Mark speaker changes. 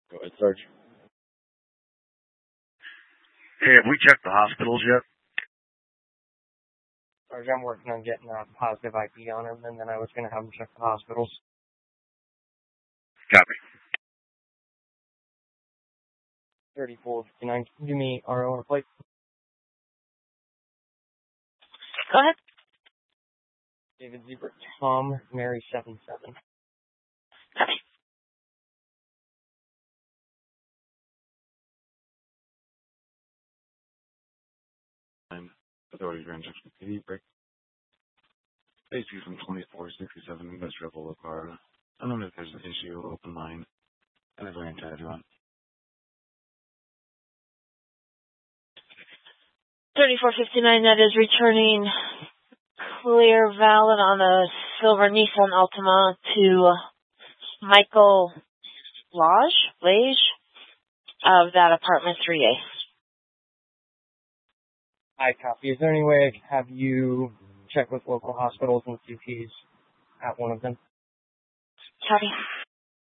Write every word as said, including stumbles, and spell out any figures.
Speaker 1: Go ahead, Sarge.
Speaker 2: Hey, have we checked the hospitals yet?
Speaker 3: Sarge, I'm working on getting a positive I D on him, and then I was going to have him check the hospitals.
Speaker 2: Copy.
Speaker 3: thirty-four fifty-nine. Can you give me R O on a plate?
Speaker 4: Go ahead.
Speaker 3: David Zebra, Tom, Mary, seven seven.
Speaker 4: Copy.
Speaker 1: Nine. Authorities ran check for P D. Break. Basically from twenty-four sixty-seven Industrial Boulevard. I don't know if there's an issue, open line. And I've ran to everyone.
Speaker 4: thirty-four fifty-nine, that is returning clear valid on a silver Nissan Altima to Michael Lage, Lage of that apartment three A.
Speaker 3: I copy. Is there any way I can have you check with local hospitals and C Ps at one of them?
Speaker 4: Copy.